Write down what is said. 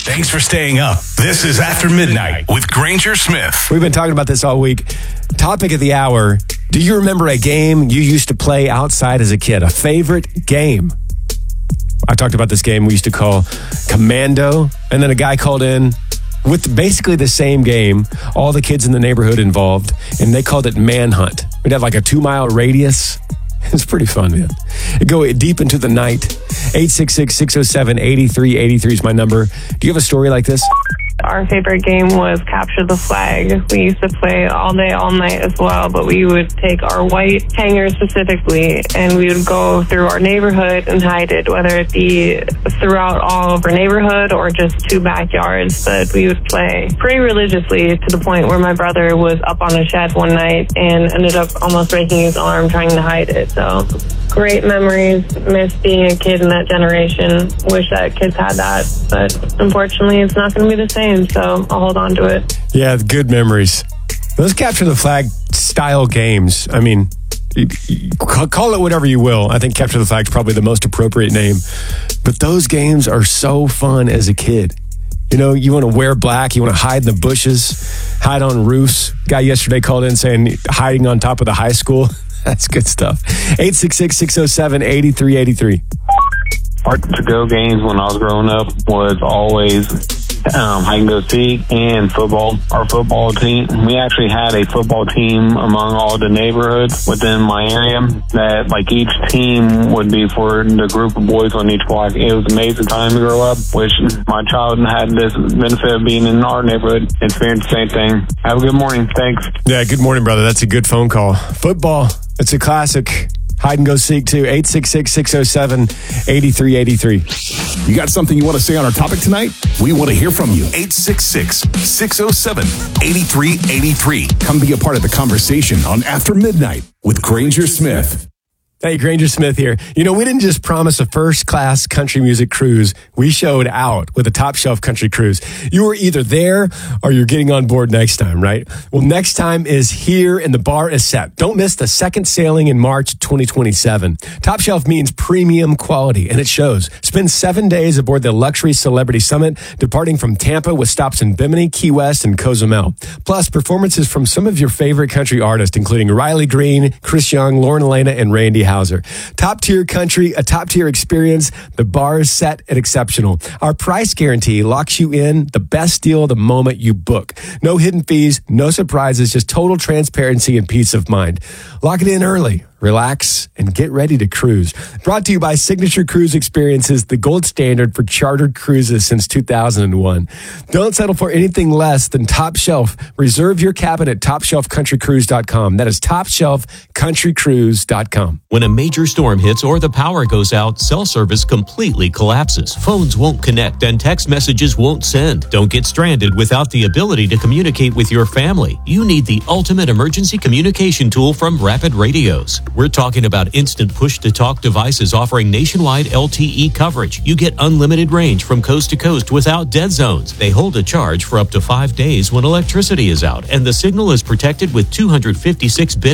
Thanks for staying up. This is After Midnight with Granger Smith. We've been talking about this all week. Topic of the hour. Do you remember a game you used to play outside as a kid? A favorite game? I talked about this game we used to call Commando. And then a guy called in with basically the same game. All the kids in the neighborhood involved. And they called it Manhunt. We'd have like a 2-mile radius. It's pretty fun, man. It'd go deep into the night. 866-607-8383 is my number. Do you have a story like this? Our favorite game was Capture the Flag. We used to play all day, all night as well, but we would take our white hanger specifically, and we would go through our neighborhood and hide it, whether it be throughout all of our neighborhood or just 2 backyards. But we would play pretty religiously to the point where my brother was up on a shed one night and ended up almost breaking his arm trying to hide it. So great memories. Miss being a kid in that generation. Wish that kids had that, but unfortunately it's not going to be the same. So I'll hold on to it. Yeah, good memories. Those Capture the Flag style games, I mean, call it whatever you will. I think Capture the Flag is probably the most appropriate name. But those games are so fun as a kid. You know, you want to wear black, you want to hide in the bushes, hide on roofs. Guy yesterday called in saying hiding on top of the high school. That's good stuff. 866-607-8383. Art-to-go games when I was growing up was always hide and go seek and football. Our football team, we actually had a football team among all the neighborhoods within my area that like each team would be for the group of boys on each block. It was an amazing time to grow up, which my child had this benefit of being in our neighborhood, experienced the same thing. Have a good morning. Thanks. Yeah, good morning, brother. That's a good phone call. Football, it's a classic. Hide and go seek too. 866-607-8383. You got something you want to say on our topic tonight? We want to hear from you. 866-607-8383. Come be a part of the conversation on After Midnight with Granger Smith. Hey, Granger Smith here. You know, we didn't just promise a first-class country music cruise. We showed out with a top-shelf country cruise. You were either there or you're getting on board next time, right? Well, next time is here and the bar is set. Don't miss the second sailing in March 2027. Top Shelf means premium quality, and it shows. Spend 7 days aboard the Luxury Celebrity Summit, departing from Tampa with stops in Bimini, Key West, and Cozumel. Plus, performances from some of your favorite country artists, including Riley Green, Chris Young, Lauren Elena, and Randy Houser. Top tier country, a top tier experience. The bar is set and exceptional. Our price guarantee locks you in the best deal the moment you book. No hidden fees, no surprises, just total transparency and peace of mind. Lock it in early. Relax and get ready to cruise. Brought to you by Signature Cruise Experiences, the gold standard for chartered cruises since 2001. Don't settle for anything less than Top Shelf. Reserve your cabin at TopShelfCountryCruise.com. That is TopShelfCountryCruise.com. When a major storm hits or the power goes out, cell service completely collapses. Phones won't connect and text messages won't send. Don't get stranded without the ability to communicate with your family. You need the ultimate emergency communication tool from Rapid Radios. We're talking about instant push-to-talk devices offering nationwide LTE coverage. You get unlimited range from coast to coast without dead zones. They hold a charge for up to 5 days when electricity is out, and the signal is protected with 256-bit